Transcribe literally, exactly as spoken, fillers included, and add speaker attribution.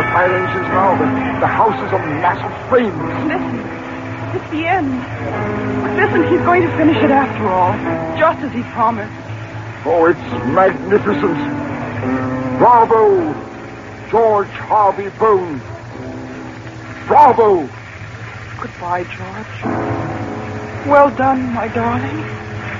Speaker 1: the fire engines now. The, the house is a mass of flames.
Speaker 2: Listen. It's the end. But listen, he's going to finish it after all. Just as he promised.
Speaker 1: Oh, it's magnificent. Bravo, George Harvey Boone. Bravo.
Speaker 2: Goodbye, George. Well done, my darling.